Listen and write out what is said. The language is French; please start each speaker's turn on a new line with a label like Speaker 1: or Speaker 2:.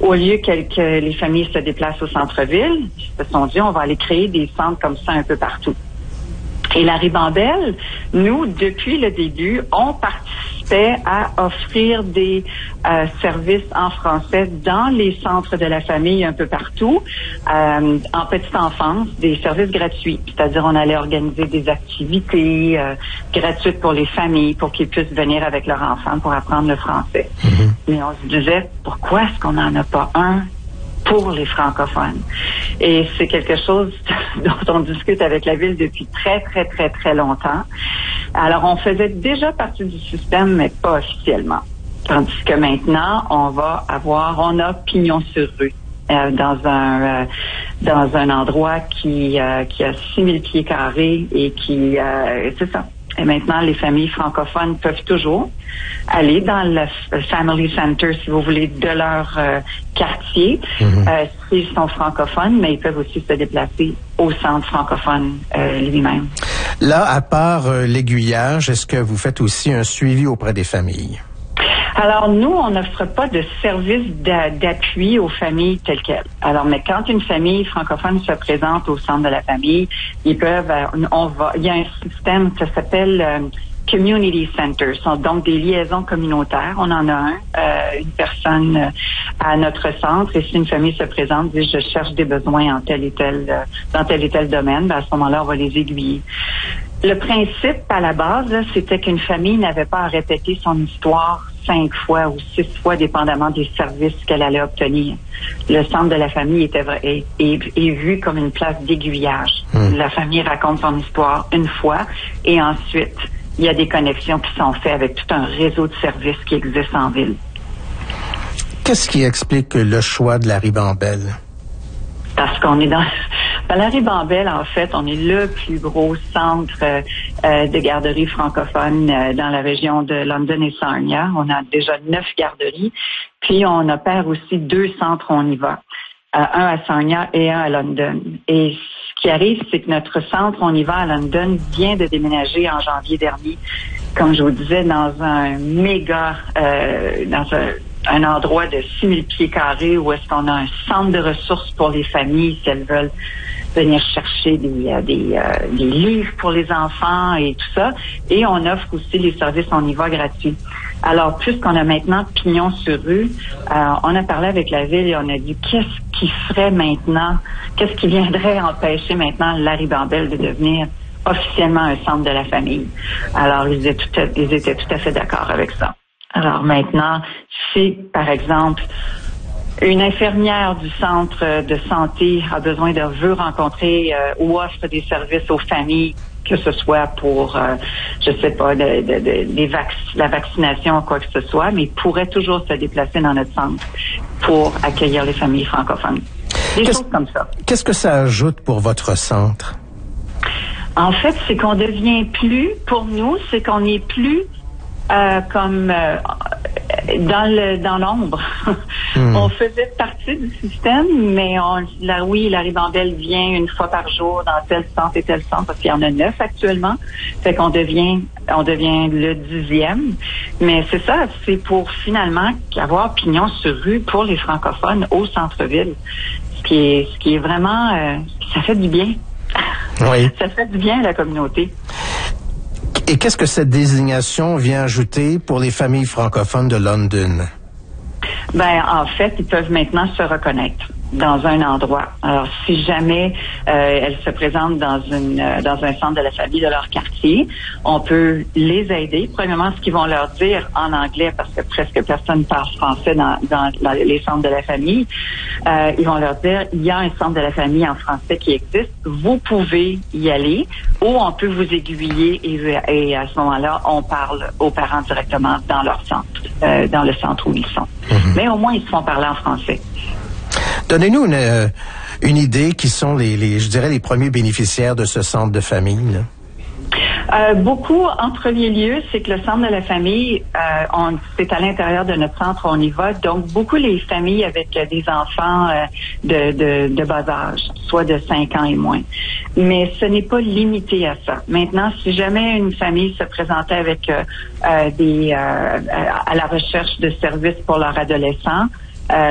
Speaker 1: au lieu que les familles se déplacent au centre-ville, ils se sont dit, on va aller créer des centres comme ça un peu partout. Et la Ribambelle, nous, depuis le début, on participait à offrir des services en français dans les centres de la famille un peu partout, en petite enfance, des services gratuits. C'est-à-dire, on allait organiser des activités gratuites pour les familles, pour qu'ils puissent venir avec leurs enfants pour apprendre le français. Mais on se disait, pourquoi est-ce qu'on n'en a pas un pour les francophones? Et c'est quelque chose dont on discute avec la Ville depuis très, très, très, très longtemps. Alors, on faisait déjà partie du système, mais pas officiellement. Tandis que maintenant, on a pignon sur rue. Dans un endroit qui a 6000 pieds carrés et qui, c'est ça. Et maintenant, les familles francophones peuvent toujours aller dans le Family Center, si vous voulez, de leur quartier, s'ils sont francophones, mais ils peuvent aussi se déplacer au centre francophone lui-même.
Speaker 2: Là, à part l'aiguillage, est-ce que vous faites aussi un suivi auprès des familles?
Speaker 1: Alors, nous, on n'offre pas de service d'appui aux familles telles quelles. Alors, mais quand une famille francophone se présente au centre de la famille, ils peuvent, il y a un système, ça s'appelle Community Centers, sont donc des liaisons communautaires. On en a une personne à notre centre, et si une famille se présente, dit je cherche des besoins dans tel et tel domaine, ben à ce moment-là, on va les aiguiller. Le principe à la base, là, c'était qu'une famille n'avait pas à répéter son histoire 5 fois ou 6 fois, dépendamment des services qu'elle allait obtenir. Le centre de la famille est vu comme une place d'aiguillage. La famille raconte son histoire une fois, et ensuite, il y a des connexions qui sont faites avec tout un réseau de services qui existe en ville.
Speaker 2: Qu'est-ce qui explique le choix de la Ribambelle?
Speaker 1: Parce qu'on est dans la Ribambelle, en fait, on est le plus gros centre de garderies francophones dans la région de London et Sarnia. On a déjà 9 garderies. Puis on opère aussi 2 centres On y va, un à Sarnia et un à London. Et ce qui arrive, c'est que notre centre On y va à London vient de déménager en janvier dernier, comme je vous disais, dans un méga, dans un endroit de 6000 pieds carrés où est-ce qu'on a un centre de ressources pour les familles si elles veulent venir chercher des livres pour les enfants et tout ça. Et on offre aussi les services On y va gratuits. Alors, puisqu'on a maintenant pignon sur rue, on a parlé avec la Ville et on a dit qu'est-ce qui ferait maintenant, qu'est-ce qui viendrait empêcher maintenant la Ribambelle de devenir officiellement un centre de la famille. Alors, ils étaient tout à fait d'accord avec ça. Alors maintenant, si, par exemple, une infirmière du centre de santé a besoin veut rencontrer ou offre des services aux familles, que ce soit pour, je sais pas, la vaccination ou quoi que ce soit, mais pourrait toujours se déplacer dans notre centre pour accueillir les familles francophones. Des choses comme ça.
Speaker 2: Qu'est-ce que ça ajoute pour votre centre?
Speaker 1: En fait, c'est qu'on devient plus, pour nous, c'est qu'on n'est plus comme dans l'ombre. On faisait partie du système, mais la Ribambelle vient une fois par jour dans tel centre et tel centre, parce qu'il y en a 9 actuellement. Fait qu'on devient le 10e. Mais c'est ça, c'est pour finalement avoir pignon sur rue pour les francophones au centre-ville. Ce qui est vraiment, ça fait du bien.
Speaker 2: Oui.
Speaker 1: Ça fait du bien à la communauté.
Speaker 2: Et qu'est-ce que cette désignation vient ajouter pour les familles francophones de London?
Speaker 1: Ben, en fait, ils peuvent maintenant se reconnaître dans un endroit. Alors, si jamais elles se présentent dans un centre de la famille de leur quartier, on peut les aider. Premièrement, ce qu'ils vont leur dire en anglais, parce que presque personne parle français dans les centres de la famille, ils vont leur dire, il y a un centre de la famille en français qui existe, vous pouvez y aller, ou on peut vous aiguiller et à ce moment-là, on parle aux parents directement dans leur centre, dans le centre où ils sont. Mais au moins, ils se font parler en français.
Speaker 2: Donnez-nous une idée qui sont les premiers bénéficiaires de ce centre de famille, là.
Speaker 1: Beaucoup, en premier lieu, c'est que le centre de la famille, c'est à l'intérieur de notre centre, on y va. Donc, beaucoup les familles avec des enfants de bas âge, soit de 5 ans et moins. Mais ce n'est pas limité à ça. Maintenant, si jamais une famille se présentait avec à la recherche de services pour leurs adolescents,